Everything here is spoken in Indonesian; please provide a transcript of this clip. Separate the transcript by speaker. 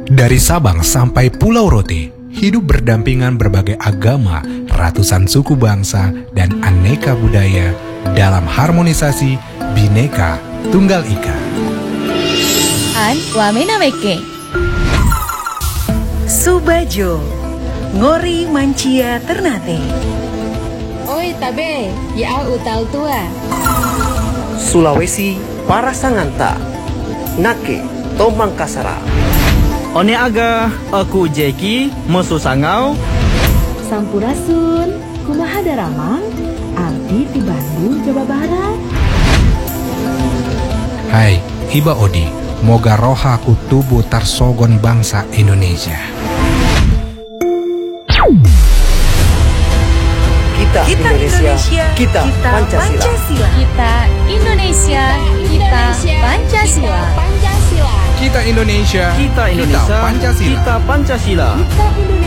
Speaker 1: Dari Sabang sampai Pulau Rote, hidup berdampingan berbagai agama, ratusan suku bangsa, dan aneka budaya dalam harmonisasi Bhinneka Tunggal Ika.
Speaker 2: An wamena meke.
Speaker 3: Subajo, Ngori Mancia Ternate.
Speaker 2: Oi tabe, ya utal tua.
Speaker 4: Sulawesi Parasanganta, Nake Tomang Kasara.
Speaker 5: One aga aku Jeki Mesusangau
Speaker 6: Sampurasun Kumaha Daramang Abdi di Bandung Jawa Barat.
Speaker 1: Hai, Hiba Odi, moga roha kutubu tarsogon bangsa Indonesia.
Speaker 4: Kita Indonesia, kita Pancasila.
Speaker 2: Kita Indonesia, kita Pancasila.
Speaker 1: Kita Indonesia,
Speaker 5: Kita Indonesia,
Speaker 1: Pancasila.
Speaker 5: kita Pancasila.
Speaker 6: Kita Indonesia.